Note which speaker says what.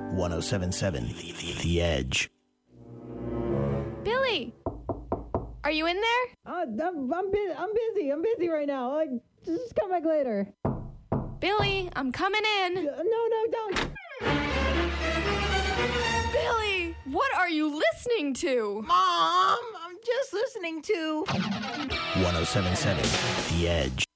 Speaker 1: 1077 The Edge.
Speaker 2: Billy! Are you in there?
Speaker 3: I'm busy. I'm busy right now. Just come back later.
Speaker 2: Billy, I'm coming in.
Speaker 3: No, don't.
Speaker 2: Billy, what are you listening to?
Speaker 3: Mom, I'm just listening to
Speaker 1: 1077 The Edge.